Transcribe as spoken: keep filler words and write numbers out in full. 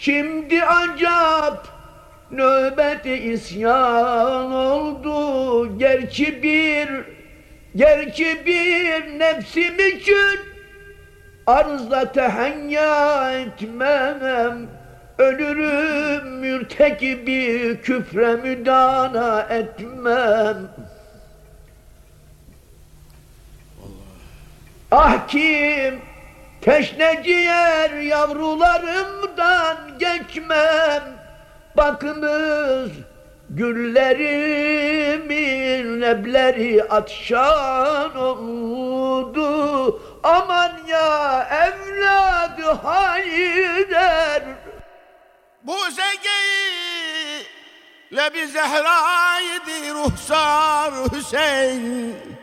Şimdi acap nöbeti isyan oldu. Gerçi bir, gerçi bir nefsim için arzda tehenya etmem. Ölürüm mürtekibi küfre müdana etmem. Ah kim teşne ciğer yavrularımdan geçmem. Bakınız güllerimin lebleri atşan oldu. Aman ya evladı Haydar. Bu zegeyi lebi zehraydi ruhsar Hüseyin.